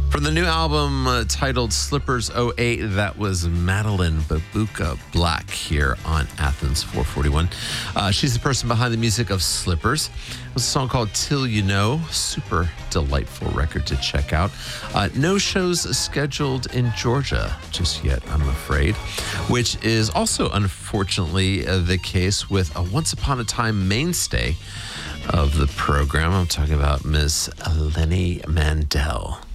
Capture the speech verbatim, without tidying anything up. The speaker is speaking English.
From the new album uh, titled Slippers oh eight, that was Madeline Babuka Black here on Athens four forty-one. Uh, she's the person behind the music of Slippers. It was a song called Till You Know. Super delightful record to check out. Uh, no shows scheduled in Georgia just yet, I'm afraid, which is also unfortunately uh, the case with a once upon a time mainstay of the program. I'm talking about Miss Lenny Mandel.